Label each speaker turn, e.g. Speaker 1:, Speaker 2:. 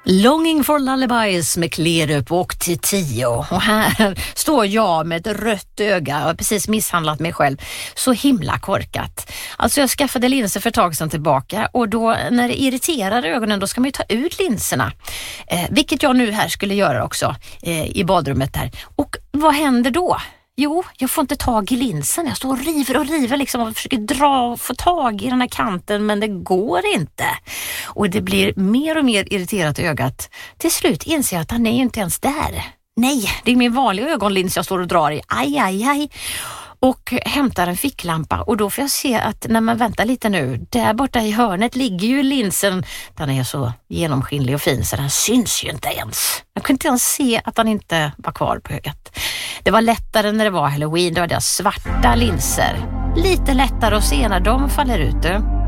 Speaker 1: Longing for Lullabies med Klerup och Tio. Och här står jag med ett rött öga. Jag har precis misshandlat mig själv. Så himla korkat. Alltså jag skaffade linser för ett tag sedan tillbaka. Och då när det irriterar ögonen då ska man ju ta ut linserna. Vilket jag nu här skulle göra också i badrummet där. Och vad händer då? Jo, jag får inte tag i linsen. Jag står och river liksom och försöker dra och få tag i den här kanten, men det går inte. Och det blir mer och mer irriterat i ögat. Till slut inser jag att han är ju inte ens där. Nej, det är min vanliga ögonlins jag står och drar i. Aj. Och hämtar en ficklampa och då får jag se att när man väntar lite nu, där borta i hörnet ligger ju linsen. Den är så genomskinlig och fin så den syns ju inte ens. Jag kunde inte ens se att den inte var kvar på ögat. Det var lättare när det var Halloween, då hade jag svarta linser. Lite lättare att se när de faller ut.